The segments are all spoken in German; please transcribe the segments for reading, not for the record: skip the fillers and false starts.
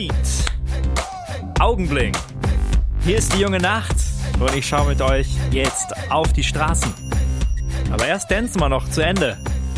Augenblick. Hier ist die junge Nacht und ich schaue mit euch jetzt auf die Straßen. Aber erst dancen wir noch zu Ende.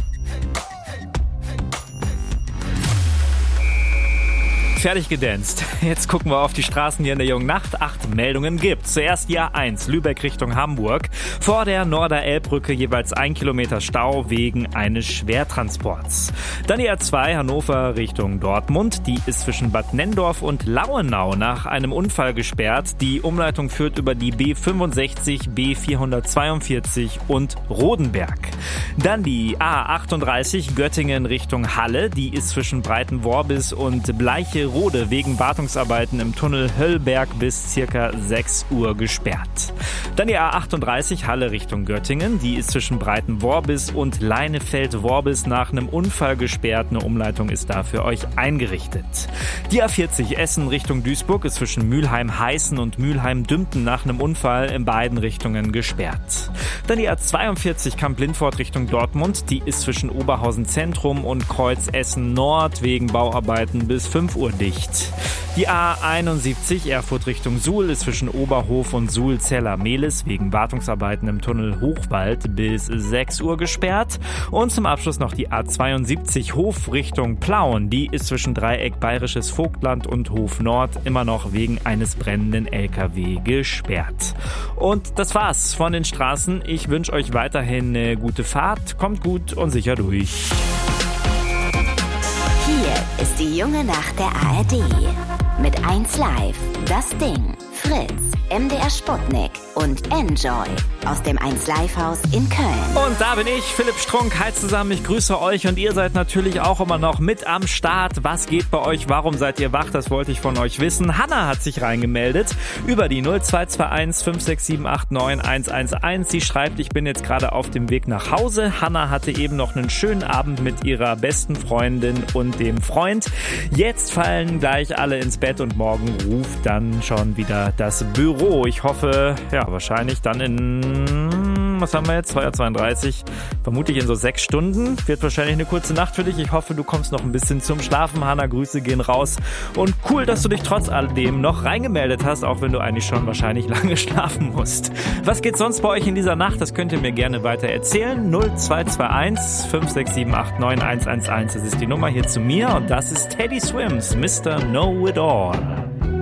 Fertig gedanced. Jetzt gucken wir auf die Straßen hier in der jungen Nacht. 8 Meldungen gibt. Zuerst die A1 Lübeck Richtung Hamburg. Vor der Norder-Elb-Brücke jeweils 1 Kilometer Stau wegen eines Schwertransports. Dann die A2 Hannover Richtung Dortmund. Die ist zwischen Bad Nenndorf und Lauenau nach einem Unfall gesperrt. Die Umleitung führt über die B65, B442 und Rodenberg. Dann die A38 Göttingen Richtung Halle. Die ist zwischen Breitenworbis und Bleicherode wegen Wartungsarbeiten im Tunnel Höllberg bis ca. 6 Uhr gesperrt. Dann die A38 Halle Richtung Göttingen. Die ist zwischen Breitenworbis und Leinefeld-Worbis nach einem Unfall gesperrt. Eine Umleitung ist da für euch eingerichtet. Die A40 Essen Richtung Duisburg ist zwischen Mülheim-Heißen und Mülheim-Dümpten nach einem Unfall in beiden Richtungen gesperrt. Dann die A42 Kamp-Lindfort Richtung Dortmund. Die ist zwischen Oberhausen Zentrum und Kreuz Essen Nord wegen Bauarbeiten bis 5 Uhr dicht. Die A71 Erfurt Richtung Suhl ist zwischen Oberhof und Suhl-Zeller-Mehlis wegen Wartungsarbeiten im Tunnel Hochwald bis 6 Uhr gesperrt. Und zum Abschluss noch die A72 Hof Richtung Plauen. Die ist zwischen Dreieck Bayerisches Vogtland und Hof Nord immer noch wegen eines brennenden LKW gesperrt. Und das war's von den Straßen. Ich wünsche euch weiterhin eine gute Fahrt. Kommt gut und sicher durch. Hier ist die junge Nacht der ARD. Mit 1Live, Das Ding, Fritz, MDR Sputnik und Enjoy aus dem 1Live-Haus in Köln. Und da bin ich, Philipp Strunk. Hi zusammen, ich grüße euch und ihr seid natürlich auch immer noch mit am Start. Was geht bei euch? Warum seid ihr wach? Das wollte ich von euch wissen. Hanna hat sich reingemeldet über die 0221 56789 111. Sie schreibt, ich bin jetzt gerade auf dem Weg nach Hause. Hanna hatte eben noch einen schönen Abend mit ihrer besten Freundin und dem Freund. Jetzt fallen gleich alle ins Bett und morgen ruft dann schon wieder das Büro. Ich hoffe, ja, wahrscheinlich dann was haben wir jetzt? 2:32 Uhr. Vermutlich in so 6 Stunden. Wird wahrscheinlich eine kurze Nacht für dich. Ich hoffe, du kommst noch ein bisschen zum Schlafen. Hanna, Grüße gehen raus. Und cool, dass du dich trotz alledem noch reingemeldet hast, auch wenn du eigentlich schon wahrscheinlich lange schlafen musst. Was geht sonst bei euch in dieser Nacht? Das könnt ihr mir gerne weiter erzählen. 0221 56789 111. Das ist die Nummer hier zu mir und das ist Teddy Swims, Mr. Know It All.